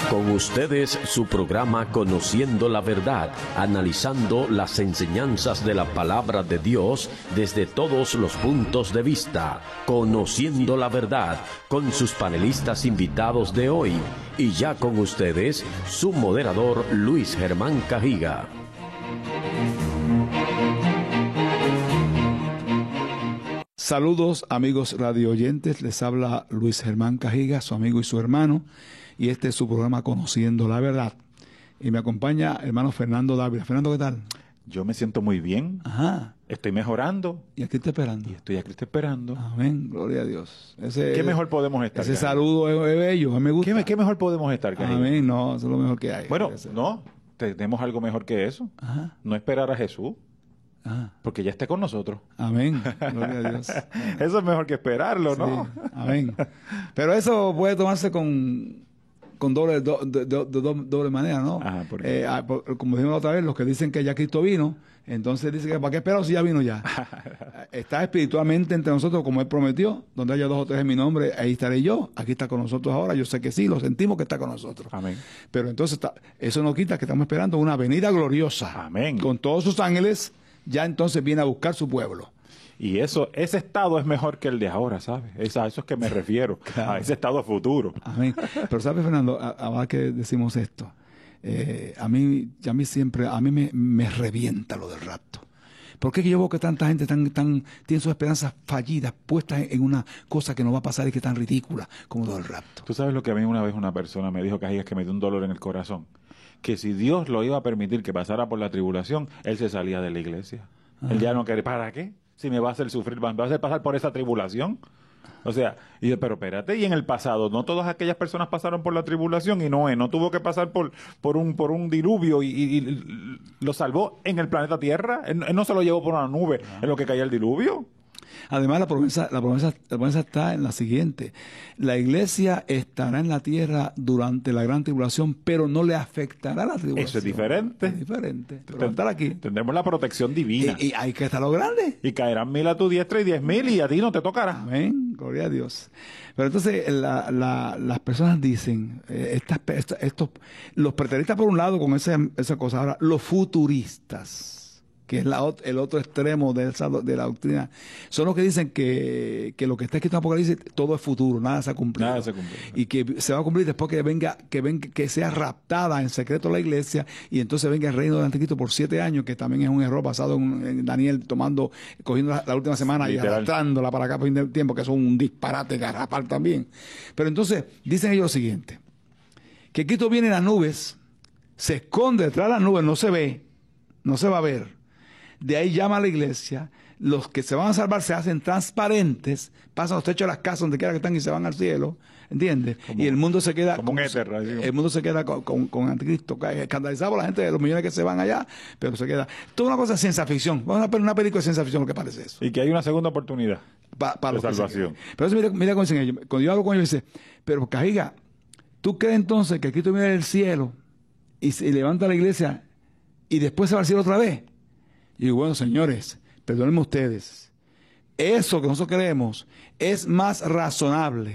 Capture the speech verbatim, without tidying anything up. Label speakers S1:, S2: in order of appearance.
S1: Con ustedes su programa Conociendo la Verdad, analizando las enseñanzas de la Palabra de Dios desde todos los puntos de vista. Conociendo la Verdad, con sus panelistas invitados de hoy. Y ya con ustedes, su moderador Luis Germán Cajiga.
S2: Saludos amigos radio oyentes, les habla Luis Germán Cajiga, su amigo y su hermano, y este es su programa Conociendo la Verdad. Y me acompaña hermano Fernando Dávila. Fernando, ¿qué tal?
S3: Yo me siento muy bien.
S2: Ajá.
S3: Estoy mejorando.
S2: Y aquí estoy esperando.
S3: Y estoy aquí estoy esperando.
S2: Amén, gloria a Dios. Ese,
S3: ¿Qué mejor podemos estar?
S2: Ese
S3: Cajiga?
S2: saludo es, es bello, a mí me gusta.
S3: ¿Qué, ¿Qué mejor podemos estar, Cajiga?
S2: Amén, no, eso es lo mejor que hay.
S3: Bueno, no, tenemos algo mejor que eso.
S2: Ajá.
S3: No esperar a Jesús.
S2: Ajá.
S3: Porque ya esté con nosotros.
S2: Amén, gloria a Dios.
S3: Eso es mejor que esperarlo, ¿no?
S2: Sí, amén. Pero eso puede tomarse con, con doble, do, de, de, de, de doble manera, ¿no?
S3: Ajá, ¿por qué?
S2: Eh, por, como dijimos la otra vez, los que dicen que ya Cristo vino, entonces dicen que ¿para qué esperar si ya vino ya? Está espiritualmente entre nosotros como Él prometió, donde haya dos o tres en mi nombre, ahí estaré yo. Aquí está con nosotros ahora, yo sé que sí, lo sentimos que está con nosotros.
S3: Amén.
S2: Pero entonces está, eso no quita que estamos esperando una venida gloriosa.
S3: Amén.
S2: Con todos sus ángeles, ya entonces viene a buscar su pueblo.
S3: Y eso, ese estado es mejor que el de ahora, ¿sabes? Es a eso es que me refiero, claro. A ese estado futuro.
S2: Amén. Pero ¿sabes, Fernando? Ahora que decimos esto, eh, a mí, a mí siempre, a mí me, me revienta lo del rapto. ¿Por qué yo veo que tanta gente tan, tan, tiene sus esperanzas fallidas, puestas en una cosa que no va a pasar y que es tan ridícula como lo del rapto?
S3: Tú sabes lo que a mí una vez una persona me dijo, Cajiga, que me dio un dolor en el corazón. Que si Dios lo iba a permitir que pasara por la tribulación, Él se salía de la iglesia. Ajá. Él ya no quería, ¿para qué? Si me va a hacer sufrir, ¿me va a hacer pasar por esa tribulación? O sea, y yo, pero espérate, y en el pasado, no todas aquellas personas pasaron por la tribulación y Noé no tuvo que pasar por, por un, por un diluvio y, y, y lo salvó en el planeta Tierra. Él, él no se lo llevó por una nube ah. en lo que caía el diluvio.
S2: Además, la promesa, la promesa, la promesa está en la siguiente: la iglesia estará en la tierra durante la gran tribulación, pero no le afectará la tribulación.
S3: Eso es diferente.
S2: Es diferente. Pero va a estar aquí.
S3: Tendremos la protección divina.
S2: Y, y hay que estar lo grande.
S3: Y caerán mil a tu diestra y diez mil y a ti no te tocará.
S2: Amén. Gloria a Dios. Pero entonces la, la, las personas dicen, eh, estas, estos, estos, los preteristas por un lado con esa, esa cosa, ahora los futuristas, que es la, el otro extremo de, esa, de la doctrina, son los que dicen que, que lo que está escrito en Apocalipsis todo es futuro, nada se ha cumplido.
S3: Nada se ha cumplido.
S2: Y que se va a cumplir después que venga, que venga, que sea raptada en secreto la iglesia y entonces venga el reino del anticristo por siete años, que también es un error basado en, en Daniel tomando, cogiendo la, la última semana Literal. y arrastrándola para acá por fin del tiempo, que es un disparate garrafal también. Pero entonces dicen ellos lo siguiente: que Cristo viene en las nubes, se esconde detrás de las nubes, no se ve, no se va a ver. De ahí llama a la iglesia, los que se van a salvar se hacen transparentes, pasan los techos de las casas donde quiera que están y se van al cielo, ¿entiendes? Como, y el mundo se queda
S3: como un éter,
S2: el mundo se queda con, con, con Anticristo, escandalizado por la gente de los millones que se van allá, pero se queda toda una cosa de ciencia ficción. Vamos a ver una película de ciencia ficción, lo que parece eso.
S3: Y que hay una segunda oportunidad
S2: pa, para
S3: de salvación.
S2: Pero eso, mira, mira cómo dicen ellos. Cuando yo hablo con ellos, dice, pero Cajiga, ¿tú crees entonces que Cristo viene del cielo y se levanta la iglesia y después se va al cielo otra vez? Y digo, bueno, señores, perdónenme ustedes, eso que nosotros creemos es más razonable